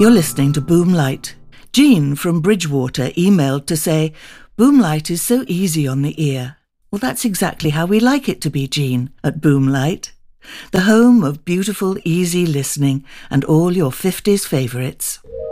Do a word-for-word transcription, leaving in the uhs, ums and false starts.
You're listening to Boomlight. Jean from Bridgewater emailed to say, Boomlight is so easy on the ear. Well, that's exactly how we like it to be, Jean, at Boomlight. The home of beautiful, easy listening and all your fifties favourites.